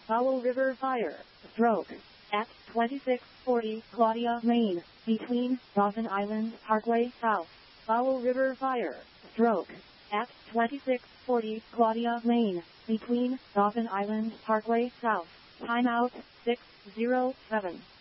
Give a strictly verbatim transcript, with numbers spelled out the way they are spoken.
Foul River Fire, stroke, at twenty-six forty Claudia Lane, between Dawson Island Parkway South. Foul River Fire, stroke, at twenty-six forty Claudia Lane, between Dawson Island Parkway South. Timeout, six zero seven.